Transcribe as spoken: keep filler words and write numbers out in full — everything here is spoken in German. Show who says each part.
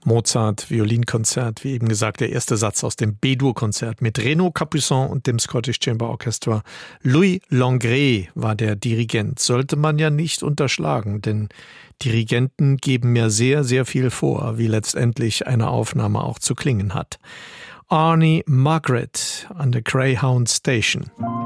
Speaker 1: Mozart, Violinkonzert, wie eben gesagt, der erste Satz aus dem B-Dur-Konzert mit Renaud Capuçon und dem Scottish Chamber Orchestra. Louis Longré war der Dirigent. Sollte man ja nicht unterschlagen, denn Dirigenten geben ja sehr, sehr viel vor, wie letztendlich eine Aufnahme auch zu klingen hat. Arnie Margaret an der Greyhound Station.